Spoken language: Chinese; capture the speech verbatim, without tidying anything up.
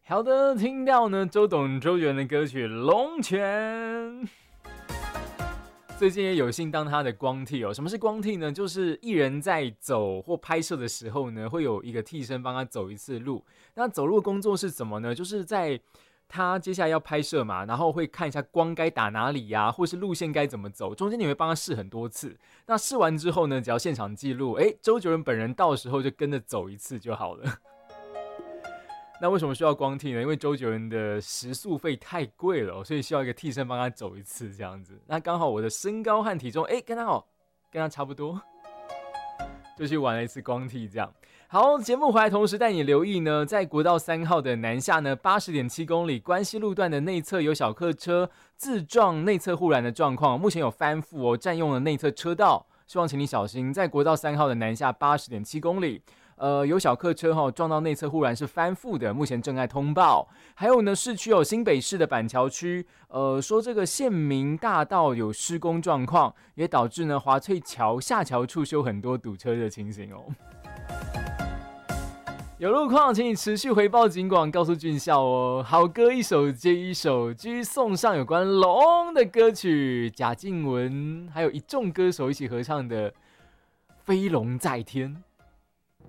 好的，听到呢周董周杰伦的歌曲《龙泉》。最近也有幸当他的光替哦。什么是光替呢？就是艺人在走或拍摄的时候呢，会有一个替身帮他走一次路。那走路的工作是什么呢？就是在他接下来要拍摄嘛，然后会看一下光该打哪里呀、啊，或是路线该怎么走。中间你会帮他试很多次。那试完之后呢，只要现场记录，哎，周杰伦本人到时候就跟着走一次就好了。那为什么需要光替呢？因为周杰伦的食宿费太贵了，所以需要一个替身帮他走一次这样子。那刚好我的身高和体重，哎，跟他好，跟他差不多，就去玩了一次光替这样。好，节目回来同时带你留意呢，在国道三号的南下呢，八十点七公里关西路段的内侧有小客车自撞内侧护栏的状况，目前有翻覆哦，占用了内侧车道，希望请你小心。在国道三号的南下八十点七公里。呃，有小客车哈、哦、撞到内侧护栏是翻覆的，目前正在通报。还有呢，市区有新北市的板桥区，呃，说这个县民大道有施工状况，也导致呢华翠桥下桥处有很多堵车的情形哦。有路况，请你持续回报警广，告诉俊孝哦。好歌一首接一首，继续送上有关龙的歌曲，贾静雯还有一众歌手一起合唱的《飞龙在天》。